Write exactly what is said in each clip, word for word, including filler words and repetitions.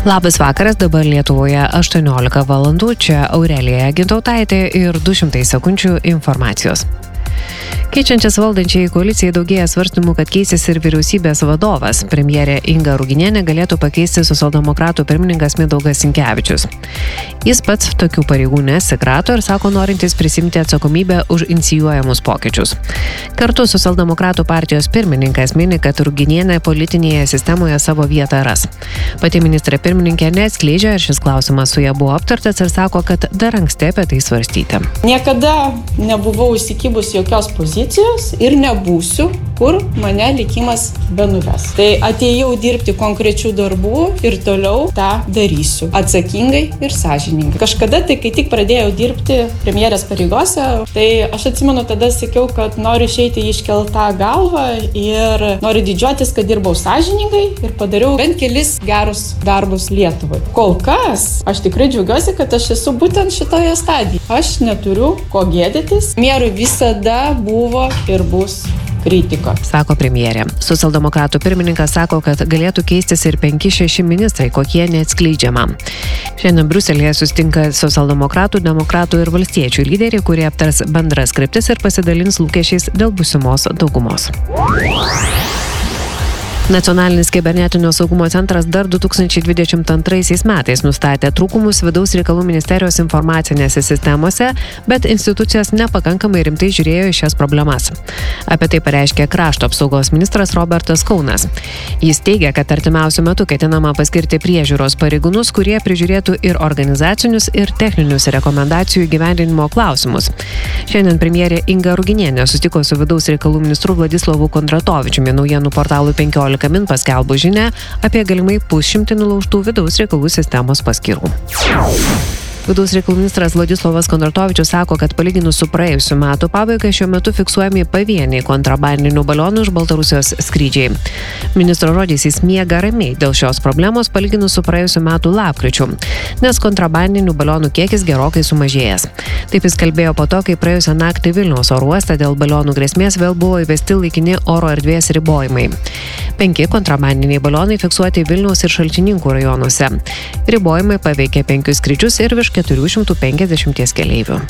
Labas vakaras, dabar Lietuvoje aštuoniolika valandų, čia Aurelija Gintautaitė ir du šimtai sekundžių informacijos. Keičiančias valdančiai koalicijai daugėja svarstymų, kad keisis ir vyriausybės vadovas. Premjerė Inga Ruginienė galėtų pakeisti socialdemokratų pirmininkas Mindaugas Sinkevičius. Jis pats tokių pareigų nesikrato ir sako norintis prisimti atsakomybę už inicijuojamus pokyčius. Kartu socialdemokratų partijos pirmininkas mini, kad Ruginienė politinėje sistemoje savo vietą ras. Pati ministrė pirmininkė neatskleidžia, ar šis klausimas su ja buvo aptartas ir sako, kad dar anksti apie tai svarstyti. Niekada nebuvau įsikibus jokios pozicijos ir nebūsiu, kur mane likimas benuves. Tai atėjau dirbti konkrečių darbų ir toliau tą darysiu. Atsakingai ir sąžiningai. Kažkada, tai kai tik pradėjau dirbti premjerės pareigose, tai aš atsimenu, tada sakiau, kad noriu išeiti iškeltą galvą ir noriu didžiuotis, kad dirbau sąžiningai ir padariau bent kelis gerus darbus Lietuvai. Kol kas, aš tikrai džiaugiuosi, kad aš esu būtent šitoje stadijoje. Aš neturiu ko gėdytis. Premjerui visada buvo ir bus kritiko, sako premjerė. Socialdemokratų pirmininkas sako, kad galėtų keistis ir penki šeši ministrai, kokie neatskleidžiama. Šiandien Briuselyje susitinka socialdemokratų, demokratų ir valstiečių lyderiai, kurie aptars bendras kryptis ir pasidalins lūkesčiais dėl būsimos daugumos. Nacionalinis kibernetinio saugumo centras dar du tūkstančiai dvidešimt antraisiais metais nustatė trūkumus vidaus reikalų ministerijos informacinėse sistemose, bet institucijos nepakankamai rimtai žiūrėjo į šias problemas. Apie tai pareiškė krašto apsaugos ministras Robertas Kaunas. Jis teigia, kad artimiausiu metu ketinama paskirti priežiūros pareigūnus, kurie prižiūrėtų ir organizacinius, ir techninius rekomendacijų įgyvendinimo klausimus. Šiandien premjerė Inga Ruginienė susitiko su vidaus reikalų ministru Vladislavu Kondratovičiumi. Naujienų portalui penkiolika min paskelbė žinią apie galimai pusšimtį nulaužtų vidaus reikalų sistemos paskyrų. Vidaus reikalų ministras Vladislavas Kondratovičius sako, kad palyginus su praėjusiu metų pabaiga šiuo metu fiksuojami pavieniai kontrabandinių balionų iš Baltarusijos skrydžiai. Ministro žodžiais jis miega ramiai dėl šios problemos palyginus su praėjusiu metų lapkričiu, nes kontrabandinių balionų kiekis gerokai sumažėjęs. Taip jis kalbėjo po to, kai praėjusią naktį Vilniaus oro uoste dėl balionų grėsmės vėl buvo įvesti laikini oro erdvės ribojimai. Penki kontrabandiniai balionai fiksuoti Vilniaus ir Šalčininkų rajonuose. Ribojimai paveikė penkius skrydžius ir virš keturių šimtų penkiasdešimties keleivių.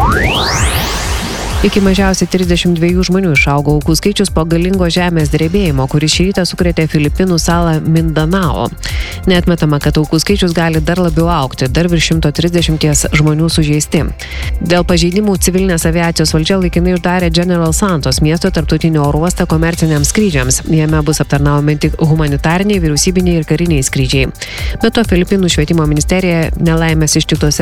Iki mažiausiai trisdešimt dviejų žmonių išaugo aukų skaičius po galingo žemės drebėjimo, kuris šį rytą sukrėtė Filipinų salą Mindanao. Neatmetama, kad aukų skaičius gali dar labiau augti, dar virš šimto trisdešimties žmonių sužeisti. Dėl pažeidimų civilinės aviacijos valdžia laikinai uždarė General Santos miesto tarptautinį oro uostą komerciniams skrydžiams. Jame bus aptarnaujami tik humanitariniai, vyriausybiniai ir kariniai skrydžiai. Be to, Filipinų švietimo ministerija nelaimės ištiktose